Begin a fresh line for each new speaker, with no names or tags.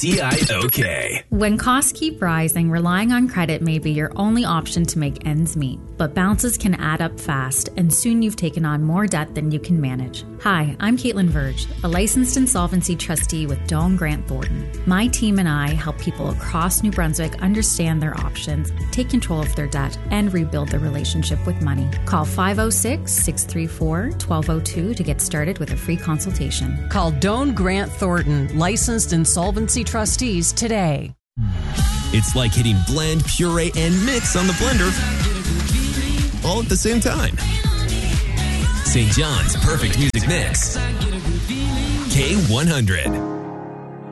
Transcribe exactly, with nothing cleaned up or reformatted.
T I O K.
When costs keep rising, relying on credit may be your only option to make ends meet. But bounces can add up fast, and soon you've taken on more debt than you can manage. Hi, I'm Caitlin Verge, a licensed insolvency trustee with Doane Grant Thornton. My team and I help people across New Brunswick understand their options, take control of their debt, and rebuild their relationship with money. Call five oh six, six three four, one two oh two to get started with a free consultation.
Call Doane Grant Thornton, licensed insolvency trustees today.
It's like hitting blend, puree, and mix on the blender all at the same time. Saint John's Perfect Music Mix. K one hundred.